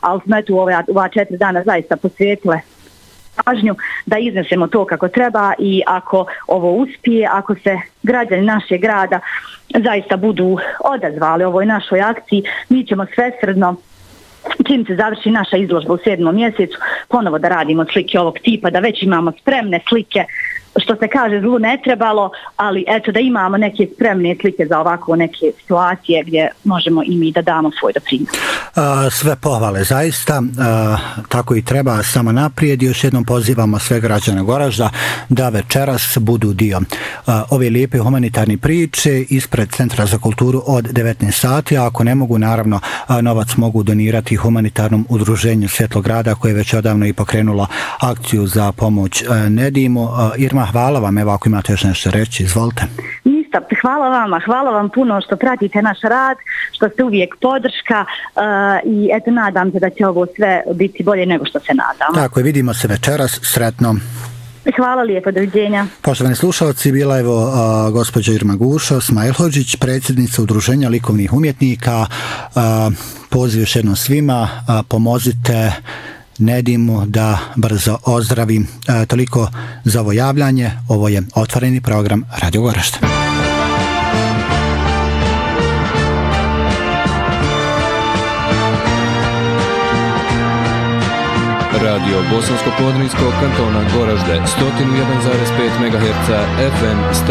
ali smo eto ova 4 dana zaista posvetile pažnju da iznesemo to kako treba i ako ovo uspije, ako se građani našeg grada zaista budu odazvali ovoj našoj akciji, mi ćemo svesrdno, čim se završi naša izložba u 7. mjesecu, ponovo da radimo slike ovog tipa, da već imamo spremne slike, što se kaže zlu ne trebalo, ali eto da imamo neke spremne slike za ovako neke situacije gdje možemo i mi da damo svoj doprinos. Sve pohvale zaista, tako i treba, samo naprijed. Još jednom pozivamo sve građane Goražda da večeras budu dio ove lijepe humanitarne priče ispred Centra za kulturu od 19 sati, a ako ne mogu, naravno novac mogu donirati humanitarnom udruženju Svjetlog grada koje je već odavno i pokrenulo akciju za pomoć Nedimu. Irma, hvala vam, evo ako imate još nešto reći, izvolite. Ništa, hvala vam puno što pratite naš rad, što ste uvijek podrška i eto nadam se da će ovo sve biti bolje nego što se nadamo. Tako je, vidimo se večeras, sretno. Hvala lijepo, doviđenja. Poštovani slušalci, bila je gospođa Irma Gušo-Smajlhođić, predsjednica Udruženja likovnih umjetnika. Poziv još jednom svima, pomozite Nedimu da brzo ozdravi. Toliko za ovo javljanje. Ovo je otvoreni program Radio Goražde. Radio Bosansko-Podrinjskog kantona Goražde 101,5 MHz FM